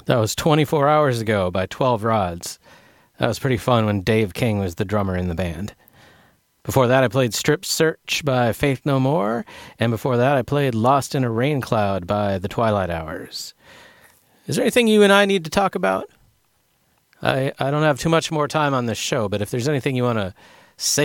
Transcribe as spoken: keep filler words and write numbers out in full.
That was twenty-four hours ago by twelve Rods. That was pretty fun when Dave King was the drummer in the band. Before that, I played Strip Search by Faith No More, and before that, I played Lost in a Rain Cloud by The Twilight Hours. Is there anything you and I need to talk about? I, I don't have too much more time on this show, but if there's anything you want to say